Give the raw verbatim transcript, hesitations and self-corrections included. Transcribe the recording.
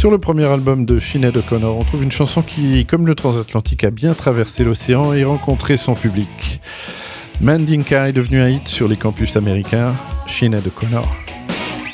Sur le premier album de Sinéad O'Connor, on trouve une chanson qui, comme le transatlantique, a bien traversé l'océan et rencontré son public. Mandinka est devenu un hit sur les campus américains. Sinéad O'Connor.